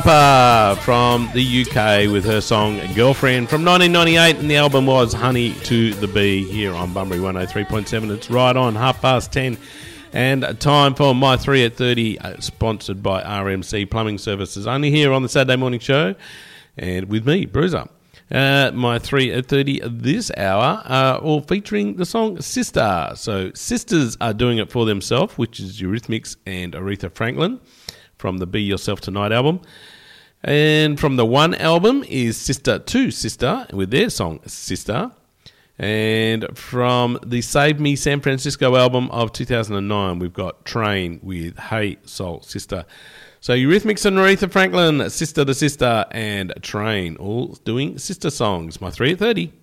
From the UK with her song Girlfriend from 1998, and the album was Honey to the Bee here on Bunbury 103.7. It's right on 10:30 and time for My 3 at 30, sponsored by RMC Plumbing Services, only here on the Saturday morning show and with me, Bruiser. My 3 at 30 this hour are all featuring the song Sister. So Sisters are doing it for themselves, which is Eurythmics and Aretha Franklin from the Be Yourself Tonight album. And from the One album is Sister to Sister with their song Sister. And from the Save Me San Francisco album of 2009, we've got Train with Hey Soul Sister. So Eurythmics and Aretha Franklin, Sister to Sister, and Train, all doing sister songs. My 3 at 30.